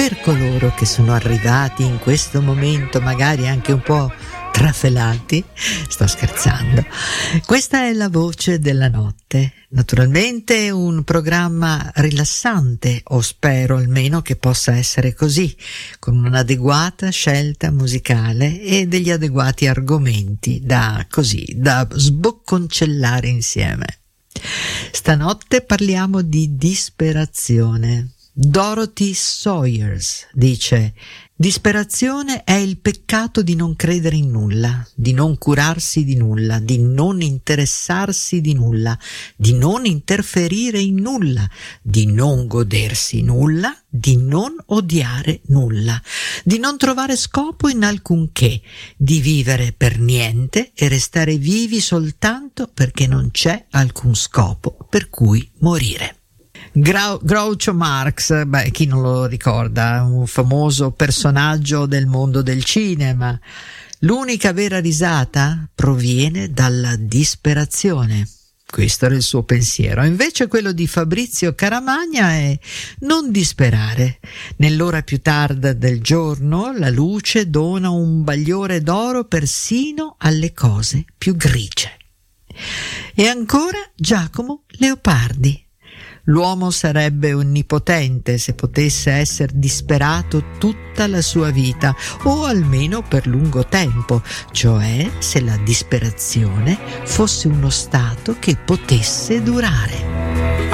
per coloro che sono arrivati in questo momento, magari anche un po' trafelati, sto scherzando. Questa è La Voce della Notte, naturalmente un programma rilassante, o spero almeno che possa essere così, con un'adeguata scelta musicale e degli adeguati argomenti da sbocconcellare insieme. Stanotte parliamo di disperazione. Dorothy Sayers dice: disperazione è il peccato di non credere in nulla, di non curarsi di nulla, di non interessarsi di nulla, di non interferire in nulla, di non godersi nulla, di non odiare nulla, di non trovare scopo in alcunché, di vivere per niente e restare vivi soltanto perché non c'è alcun scopo per cui morire. Groucho Marx, chi non lo ricorda, un famoso personaggio del mondo del cinema. L'unica vera risata proviene dalla disperazione. Questo era il suo pensiero. Invece quello di Fabrizio Caramagna è non disperare. Nell'ora più tarda del giorno la luce dona un bagliore d'oro persino alle cose più grigie. E ancora Giacomo Leopardi. L'uomo sarebbe onnipotente se potesse essere disperato tutta la sua vita, o almeno per lungo tempo, cioè se la disperazione fosse uno stato che potesse durare.